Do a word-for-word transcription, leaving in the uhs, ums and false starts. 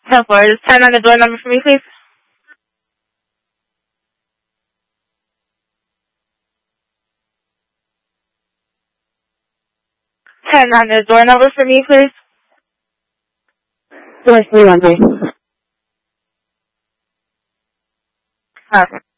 ten four. Just ten on the door number for me, please. ten on the door number for me, please. Four three one three. Okay.